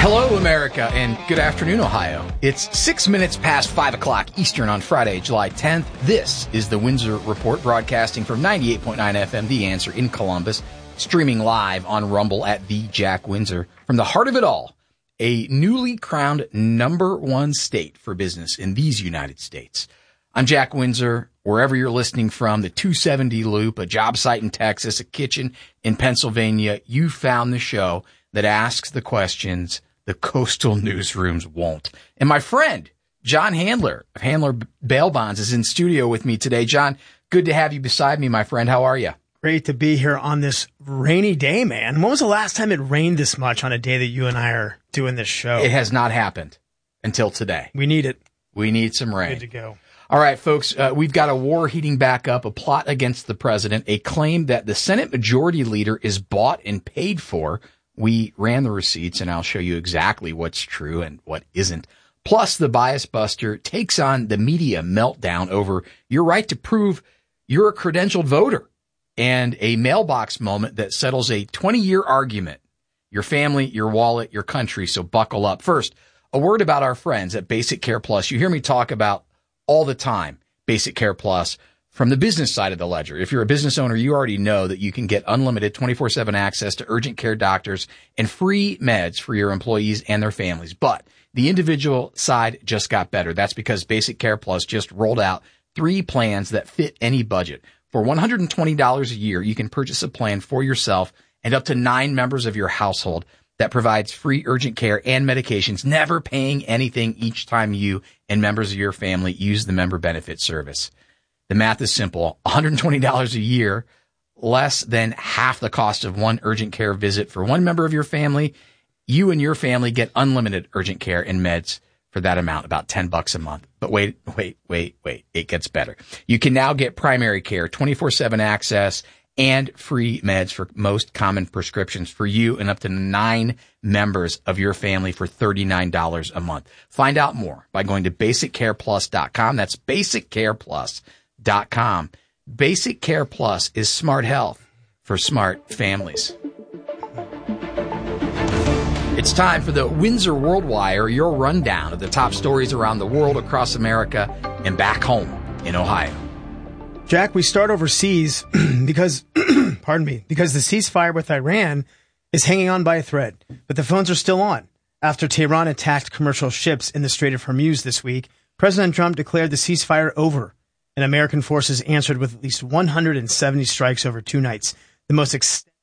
Hello, America, and good afternoon, Ohio. It's 6 minutes past 5 o'clock Eastern on Friday, July 10th. This is the Windsor Report, broadcasting from 98.9 FM, The Answer in Columbus, streaming live on Rumble at The Jack Windsor. From the heart of it all, a newly crowned #1 state for business in these United States. I'm Jack Windsor. Wherever you're listening from, the 270 Loop, a job site in Texas, a kitchen in Pennsylvania, you found the show that asks the questions the coastal newsrooms won't. And my friend, John Handler of Handler Bail Bonds, is in studio with me today. John, good to have you beside me, my friend. How are you? Great to be here on this rainy day, man. When was the last time it rained this much on a day that you and I are doing this show? It has not happened until today. We need it. We need some rain. Good to go. All right, folks, we've got a war heating back up, a plot against the president, a claim that the Senate Majority Leader is bought and paid for. We ran the receipts, and I'll show you exactly what's true and what isn't. Plus, the bias buster takes on the media meltdown over your right to prove you're a credentialed voter, and a mailbox moment that settles a 20-year argument. Your family, your wallet, your country, so buckle up. First, a word about our friends at Basic Care Plus. You hear me talk about all the time Basic Care Plus from the business side of the ledger. If you're a business owner, you already know that you can get unlimited 24/7 access to urgent care doctors and free meds for your employees and their families. But the individual side just got better. That's because Basic Care Plus just rolled out 3 plans that fit any budget. For $120 a year, you can purchase a plan for yourself and up to 9 members of your household that provides free urgent care and medications, never paying anything each time you and members of your family use the member benefit service. The math is simple. $120 a year, less than half the cost of one urgent care visit for one member of your family. You and your family get unlimited urgent care and meds for that amount, about $10 a month. But wait. It gets better. You can now get primary care, 24/7 access, and free meds for most common prescriptions for you and up to 9 members of your family for $39 a month. Find out more by going to basiccareplus.com. That's basiccareplus.com. Basic Care Plus is smart health for smart families. It's time for the Windsor World Wire, your rundown of the top stories around the world, across America, and back home in Ohio. Jack, we start overseas because, because the ceasefire with Iran is hanging on by a thread, but the phones are still on. After Tehran attacked commercial ships in the Strait of Hormuz this week, President Trump declared the ceasefire over, and American forces answered with at least 170 strikes over 2 nights, the most extensive